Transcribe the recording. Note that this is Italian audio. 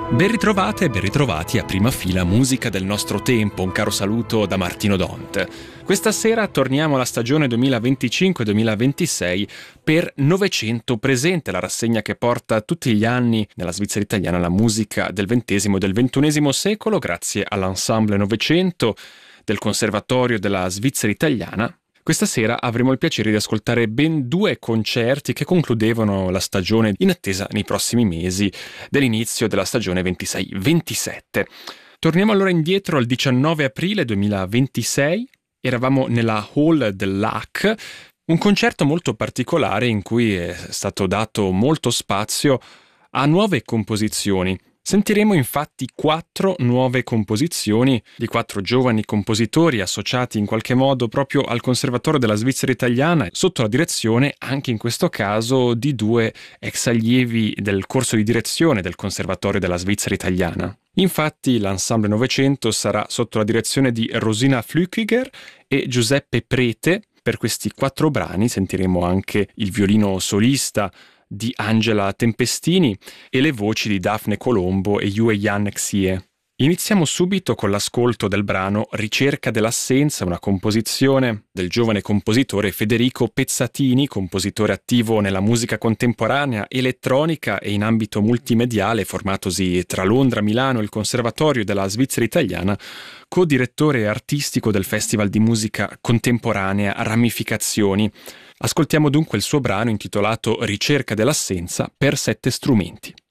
Ben ritrovate e ben ritrovati a Prima Fila, musica del nostro tempo. Un caro saluto da Martino Dont. Questa sera torniamo alla stagione 2025-2026 per Novecento Presente, la rassegna che porta tutti gli anni nella Svizzera italiana la musica del XX e del XXI secolo, grazie all'Ensemble Novecento del Conservatorio della Svizzera italiana. Questa sera avremo il piacere di ascoltare ben 2 concerti che concludevano la stagione in attesa nei prossimi mesi dell'inizio della stagione 26-27. Torniamo allora indietro al 19 aprile 2026, eravamo nella Hall dell'AC, un concerto molto particolare in cui è stato dato molto spazio a nuove composizioni. Sentiremo infatti 4 nuove composizioni di 4 giovani compositori associati in qualche modo proprio al Conservatorio della Svizzera italiana, sotto la direzione anche in questo caso di 2 ex allievi del corso di direzione del Conservatorio della Svizzera italiana. Infatti l'Ensemble Novecento sarà sotto la direzione di Rosina Flückiger e Giuseppe Prete. Per questi 4 brani sentiremo anche il violino solista di Angela Tempestini e le voci di Daphne Colombo e Yue Yan Xie. Iniziamo subito con l'ascolto del brano Ricerca dell'assenza, una composizione del giovane compositore Federico Pezzatini, compositore attivo nella musica contemporanea, elettronica e in ambito multimediale, formatosi tra Londra, Milano e il Conservatorio della Svizzera italiana, co-direttore artistico del Festival di musica contemporanea Ramificazioni. Ascoltiamo dunque il suo brano intitolato Ricerca dell'assenza per 7 strumenti.